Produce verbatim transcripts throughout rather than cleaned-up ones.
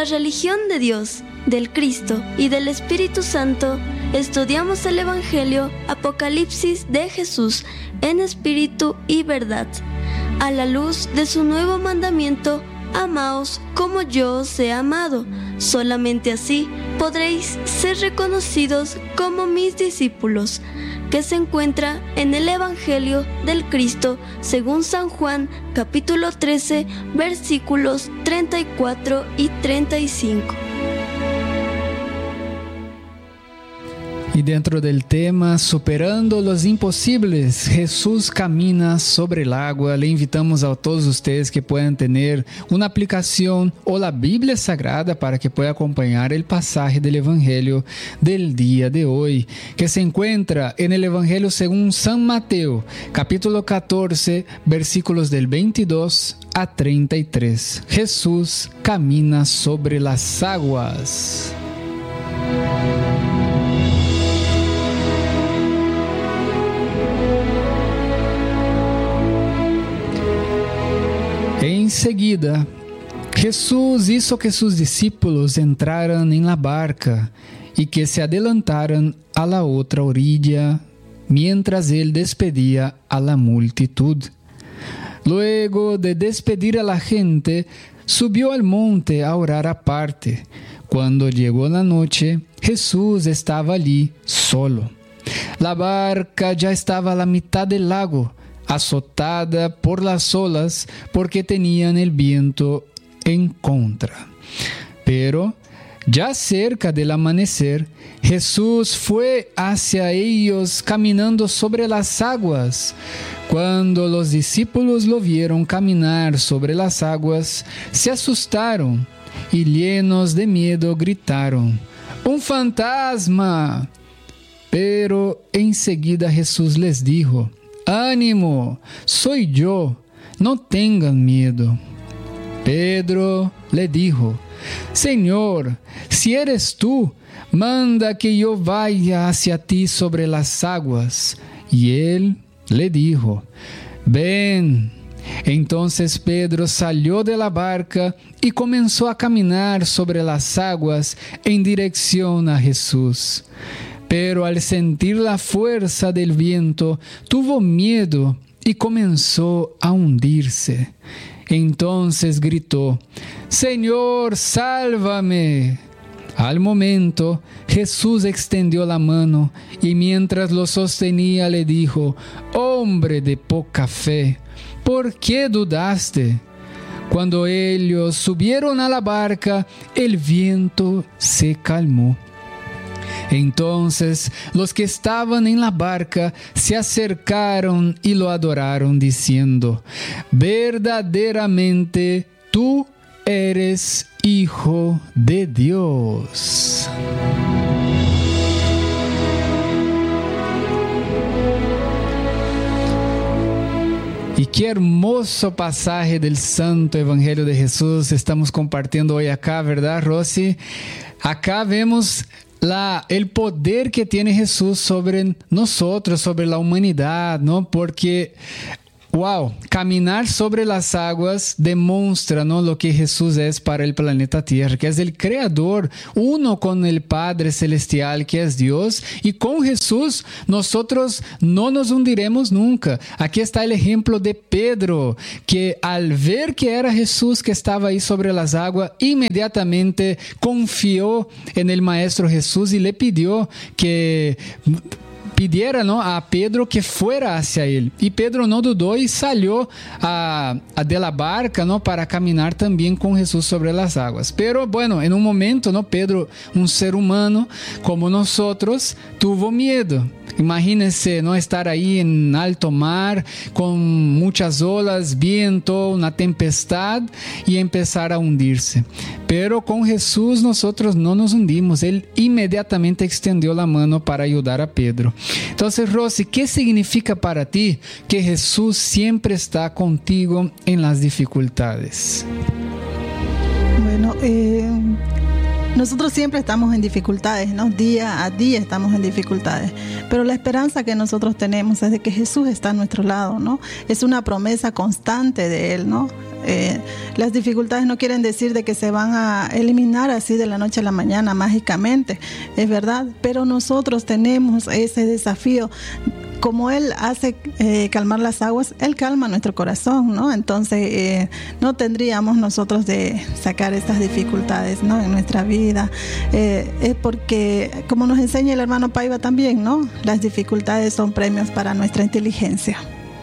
la religión de Dios, del Cristo y del Espíritu Santo, estudiamos el Evangelio Apocalipsis de Jesús en espíritu y verdad, a la luz de su nuevo mandamiento: amaos como yo os he amado. Solamente así podréis ser reconocidos como mis discípulos, que se encuentra en el Evangelio del Cristo según San Juan, capítulo trece, versículos treinta y cuatro y treinta y cinco. Y dentro del tema Superando los Imposibles, Jesús camina sobre el agua. Le invitamos a todos ustedes que puedan tener una aplicación o la Biblia Sagrada para que puedan acompañar el pasaje del Evangelio del día de hoy, que se encuentra en el Evangelio según San Mateo, capítulo catorce, versículos del veintidós a treinta y tres. Jesús camina sobre las aguas. Enseguida, Jesús hizo que sus discípulos entraran en la barca y que se adelantaran a la otra orilla, mientras él despedía a la multitud. Luego de despedir a la gente, subió al monte a orar aparte. Cuando llegó la noche, Jesús estaba allí solo. La barca ya estaba a la mitad del lago, azotada por las olas porque tenían el viento en contra. Pero ya cerca del amanecer, Jesús fue hacia ellos caminando sobre las aguas. Cuando los discípulos lo vieron caminar sobre las aguas, se asustaron y llenos de miedo gritaron: ¡Un fantasma! Pero enseguida Jesús les dijo: ¡Ánimo! Soy yo, no tengan miedo. Pedro le dijo: Señor, si eres tú, manda que yo vaya hacia ti sobre las aguas. Y él le dijo: Ven. Entonces Pedro salió de la barca y comenzó a caminar sobre las aguas en dirección a Jesús. Pero al sentir la fuerza del viento, tuvo miedo y comenzó a hundirse. Entonces gritó: Señor, sálvame. Al momento, Jesús extendió la mano y mientras lo sostenía le dijo: Hombre de poca fe, ¿por qué dudaste? Cuando ellos subieron a la barca, el viento se calmó. Entonces los que estaban en la barca se acercaron y lo adoraron diciendo: verdaderamente tú eres Hijo de Dios. Y qué hermoso pasaje del Santo Evangelio de Jesús estamos compartiendo hoy acá, ¿verdad, Rosy? Acá vemos La, el poder que tiene Jesús sobre nosotros, sobre la humanidad, ¿no? Porque, wow, caminar sobre las aguas demuestra, ¿no?, lo que Jesús es para el planeta Tierra, que es el creador, uno con el Padre Celestial, que es Dios, y con Jesús nosotros no nos hundiremos nunca. Aquí está el ejemplo de Pedro, que al ver que era Jesús que estaba ahí sobre las aguas, inmediatamente confió en el Maestro Jesús y le pidió que pidiera, ¿no?, a Pedro que fuera hacia él. Y Pedro no dudó y salió a, a de la barca, ¿no?, para caminar también con Jesús sobre las aguas. Pero bueno, en un momento, ¿no?, Pedro, un ser humano como nosotros, tuvo miedo. Imagínense, ¿no?, estar ahí en alto mar con muchas olas, viento, una tempestad y empezar a hundirse. Pero con Jesús nosotros no nos hundimos. Él inmediatamente extendió la mano para ayudar a Pedro. Entonces, Rosy, ¿qué significa para ti que Jesús siempre está contigo en las dificultades? Bueno, eh, nosotros siempre estamos en dificultades, ¿no? Día a día estamos en dificultades, pero la esperanza que nosotros tenemos es de que Jesús está a nuestro lado, ¿no? Es una promesa constante de Él, ¿no? Eh, las dificultades no quieren decir de que se van a eliminar así de la noche a la mañana mágicamente, es verdad, pero nosotros tenemos ese desafío. Como Él hace eh, calmar las aguas, Él calma nuestro corazón, ¿no? Entonces eh, no tendríamos nosotros de sacar estas dificultades, ¿no? En nuestra vida. Eh, es porque, como nos enseña el hermano Paiva también, ¿no? Las dificultades son premios para nuestra inteligencia.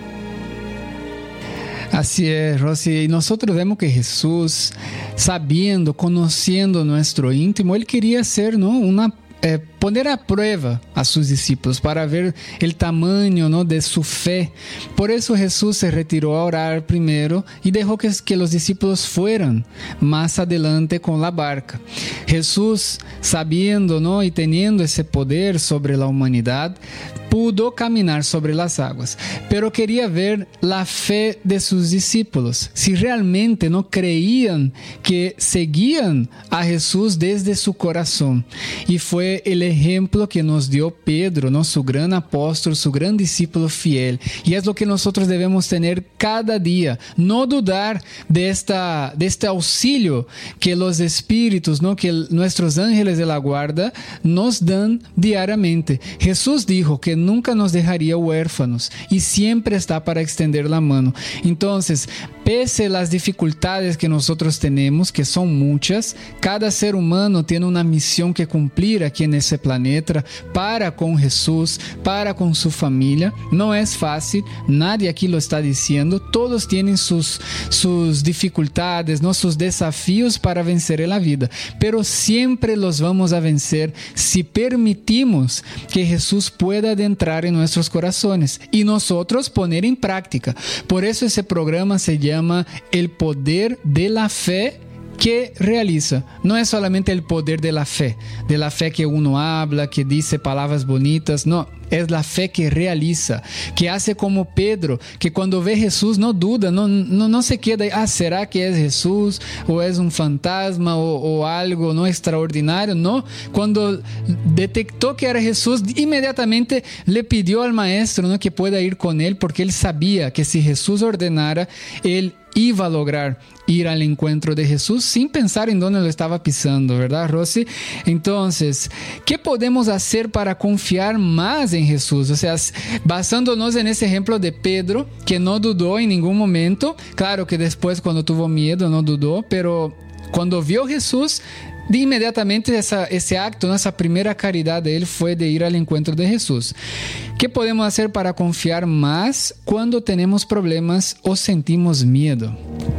Así es, Rosy. Y nosotros vemos que Jesús, sabiendo, conociendo nuestro íntimo, Él quería ser, ¿no? Una Eh, poner a prueba a sus discípulos para ver el tamaño, ¿no? de su fe. Por eso Jesús se retiró a orar primero y dejó que, que los discípulos fueran más adelante con la barca. Jesús, sabiendo, ¿no? y teniendo ese poder sobre la humanidad, pudo caminar sobre las aguas, pero quería ver la fe de sus discípulos, si realmente no creían que seguían a Jesús desde su corazón. Y fue el ejemplo que nos dio Pedro, ¿no? Su gran apóstol, su gran discípulo fiel. Y es lo que nosotros debemos tener cada día, no dudar de, esta, de este auxilio que los espíritus, ¿no? que nuestros ángeles de la guarda nos dan diariamente. Jesús dijo que nunca nos dejaría huérfanos y siempre está para extender la mano. Entonces, pese a las dificultades que nosotros tenemos, que son muchas, cada ser humano tiene una misión que cumplir aquí en ese planeta, para con Jesús, para con su familia. No es fácil, nadie aquí lo está diciendo, todos tienen sus, sus dificultades, ¿no? sus desafíos para vencer en la vida, pero siempre los vamos a vencer si permitimos que Jesús pueda adentrar en nuestros corazones y nosotros poner en práctica. Por eso ese programa se llama El Poder de la Fe que realiza. No es solamente el poder de la fe, de la fe que uno habla, que dice palabras bonitas, no, es la fe que realiza, que hace como Pedro, que cuando ve Jesús no duda, no, no, no se queda, ah, ¿será que es Jesús? ¿O es un fantasma? ¿O, o algo no extraordinario? No, cuando detectó que era Jesús, inmediatamente le pidió al maestro, ¿no? que pueda ir con él, porque él sabía que si Jesús ordenara, él iba a lograr ir al encuentro de Jesús sin pensar en dónde lo estaba pisando, ¿verdad, Rosy? Entonces, ¿qué podemos hacer para confiar más en Jesús? O sea, basándonos en ese ejemplo de Pedro, que no dudó en ningún momento. Claro que después, cuando tuvo miedo, no dudó, pero cuando vio Jesús, de inmediatamente esa, ese acto, ¿no? esa primera caridad de él fue de ir al encuentro de Jesús. ¿Qué podemos hacer para confiar más cuando tenemos problemas o sentimos miedo?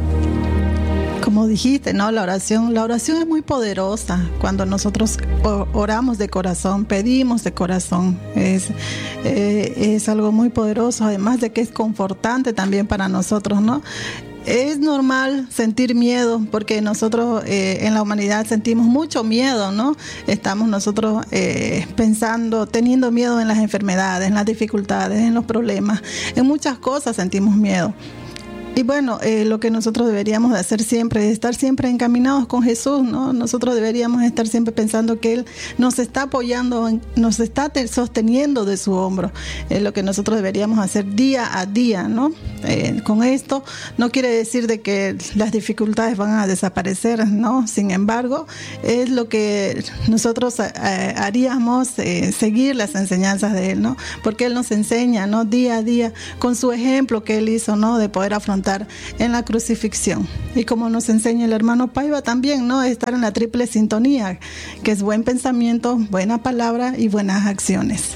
Como dijiste, ¿no? La oración, la oración es muy poderosa cuando nosotros oramos de corazón, pedimos de corazón. Es, eh, es algo muy poderoso, además de que es confortante también para nosotros, ¿no? Es normal sentir miedo porque nosotros eh, en la humanidad sentimos mucho miedo, ¿no? Estamos nosotros eh, pensando, teniendo miedo en las enfermedades, en las dificultades, en los problemas, en muchas cosas sentimos miedo. Y bueno, eh, lo que nosotros deberíamos de hacer siempre es estar siempre encaminados con Jesús, ¿no? Nosotros deberíamos estar siempre pensando que Él nos está apoyando, nos está sosteniendo de su hombro. Es lo que nosotros deberíamos hacer día a día, ¿no? Eh, con esto no quiere decir de que las dificultades van a desaparecer, ¿no? Sin embargo, es lo que nosotros eh, haríamos, eh, seguir las enseñanzas de Él, ¿no? Porque Él nos enseña, ¿no? Día a día, con su ejemplo que Él hizo, ¿no? De poder afrontar en la crucifixión. Y como nos enseña el hermano Paiva también, ¿no? Estar en la triple sintonía, que es buen pensamiento, buena palabra y buenas acciones.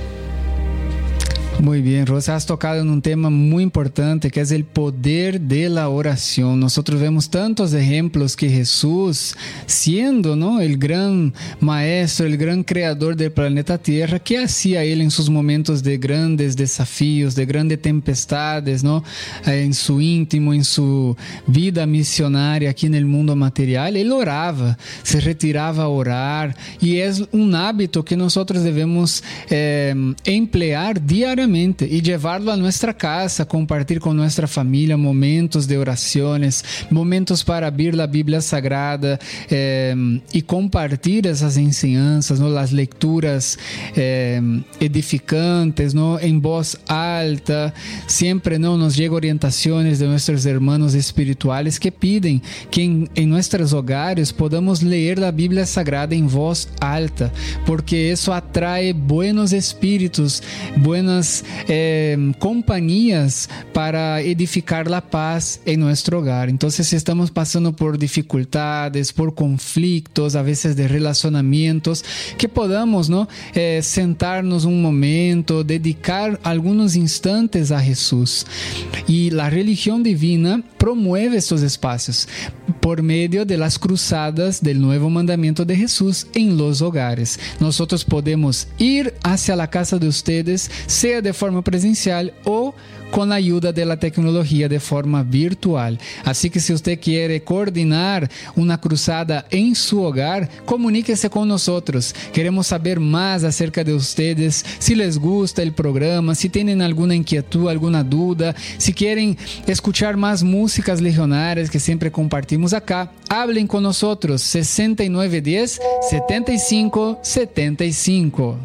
Muy bien, Rosa, has tocado en un tema muy importante que es el poder de la oración. Nosotros vemos tantos ejemplos que Jesús, siendo, ¿no? el gran maestro, el gran creador del planeta Tierra, ¿qué hacía Él en sus momentos de grandes desafíos, de grandes tempestades, ¿no? En su íntimo, en su vida misionaria aquí en el mundo material? Él oraba, se retiraba a orar, y es un hábito que nosotros debemos eh, emplear diariamente Exactamente, y llevarlo a nuestra casa, compartir con nuestra familia momentos de oraciones, momentos para abrir la Biblia Sagrada eh, y compartir esas enseñanzas, ¿no? Las lecturas eh, edificantes, ¿no? En voz alta. Siempre, ¿no? Nos llegan orientaciones de nuestros hermanos espirituales que piden que en, en nuestros hogares podamos leer la Biblia Sagrada en voz alta, porque eso atrae buenos espíritus, buenas eh, compañías para edificar la paz en nuestro hogar. Entonces, si estamos pasando por dificultades, por conflictos, a veces de relacionamientos, que podamos, ¿no? Eh, sentarnos un momento, dedicar algunos instantes a Jesús. Y la religión divina promueve estos espacios por medio de las cruzadas del nuevo mandamiento de Jesús en los hogares. Nosotros podemos ir hacia la casa de ustedes, sea de forma presencial o con la ayuda de la tecnología de forma virtual. Así que si usted quiere coordinar una cruzada en su hogar, comuníquese con nosotros. Queremos saber más acerca de ustedes, si les gusta el programa, si tienen alguna inquietud, alguna duda, si quieren escuchar más músicas legionarias que siempre compartimos acá, hablen con nosotros. sesenta y nueve diez, setenta y cinco setenta y cinco.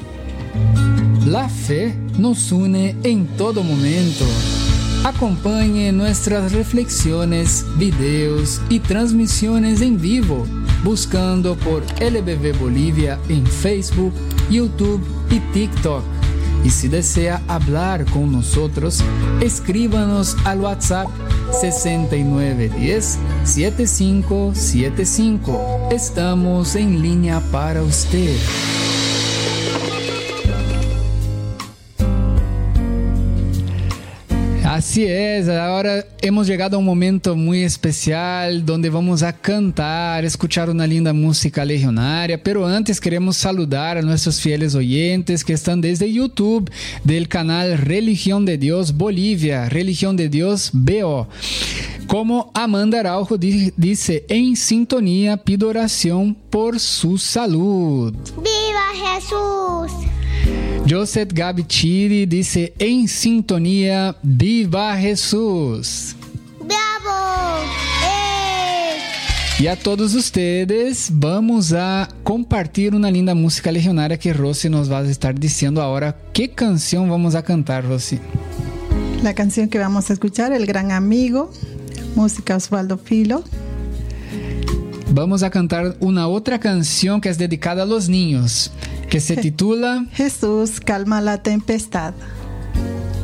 La fe nos une en todo momento. Acompañe nuestras reflexiones, videos y transmisiones en vivo, buscando por L B V Bolivia en Facebook, YouTube y TikTok. Y si desea hablar con nosotros, escríbanos al WhatsApp sesenta y nueve diez, setenta y cinco setenta y cinco. Estamos en línea para usted. Así es, ahora hemos llegado a un momento muy especial donde vamos a cantar, escuchar una linda música legionaria, pero antes queremos saludar a nuestros fieles oyentes que están desde YouTube del canal Religión de Dios Bolivia, Religión de Dios B O. Como Amanda Araujo dice, en sintonía pido oración por su salud. ¡Viva Jesús! Joseph Gabi Chiri dice, en sintonía, viva Jesús. ¡Bravo! ¡Eh! Y a todos ustedes, vamos a compartir una linda música legionaria que Rosy nos va a estar diciendo ahora. ¿Qué canción vamos a cantar, Rosy? La canción que vamos a escuchar, El Gran Amigo, música Osvaldo Filo. Vamos a cantar una otra canción que es dedicada a los niños, que se titula Jesús calma la tempestad.